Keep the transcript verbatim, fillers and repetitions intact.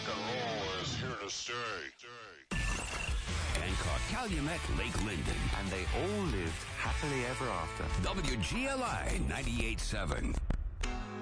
Rock and roll is here to stay. Hancock, Calumet, Lake Linden. And they all lived happily ever after. W G L I ninety-eight point seven.